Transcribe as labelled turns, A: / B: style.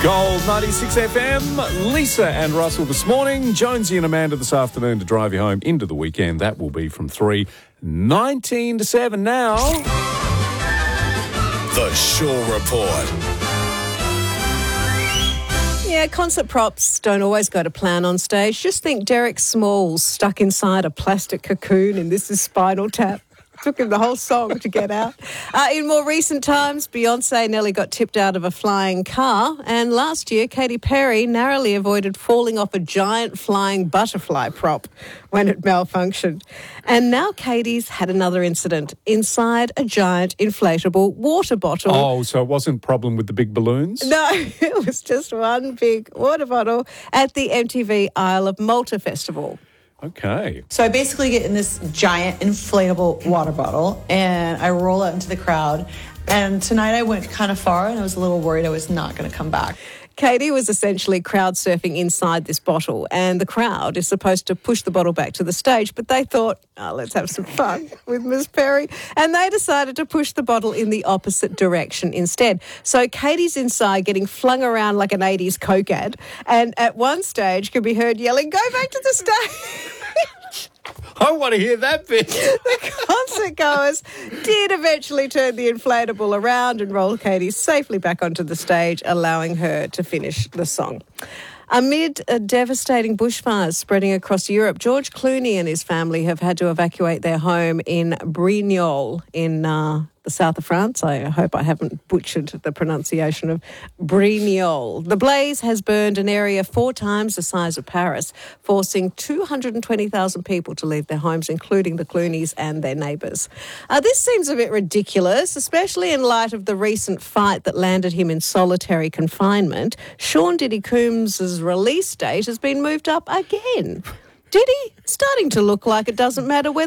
A: Gold 96 FM, Lisa and Russell this morning, Jonesy and Amanda this afternoon to drive you home into the weekend. That will be from 3, 19 to 7 now.
B: The Shaw Report.
C: Yeah, concert props don't always go to plan on stage. Just think Derek Smalls stuck inside a plastic cocoon in This Is Spinal Tap. Took him the whole song to get out. In more recent times, Beyonce nearly got tipped out of a flying car. And last year, Katy Perry narrowly avoided falling off a giant flying butterfly prop when it malfunctioned. And now Katy's had another incident inside a giant inflatable water bottle.
A: Oh, so it wasn't a problem with the big balloons?
C: No, it was just one big water bottle at the MTV Isle of Malta Festival.
A: Okay.
D: So I basically get in this giant inflatable water bottle and I roll out into the crowd. And tonight I went kind of far and I was a little worried I was not going to come back.
C: Katy was essentially crowd surfing inside this bottle, and the crowd is supposed to push the bottle back to the stage, but they thought, let's have some fun with Miss Perry, and they decided to push the bottle in the opposite direction instead. So Katy's inside getting flung around like an 80s Coke ad, and at one stage can be heard yelling, "Go back to the stage!"
A: I want to hear that bit.
C: The concert goers did eventually turn the inflatable around and roll Katy safely back onto the stage, allowing her to finish the song. Amid devastating bushfires spreading across Europe, George Clooney and his family have had to evacuate their home in Brignoles in the south of France. I hope I haven't butchered the pronunciation of Brignoles. The blaze has burned an area 4 times the size of Paris, forcing 220,000 people to leave their homes, including the Clooneys and their neighbours. This seems a bit ridiculous, especially in light of the recent fight that landed him in solitary confinement. Sean Diddy Coombs' release date has been moved up again. Diddy? Starting to look like it doesn't matter whether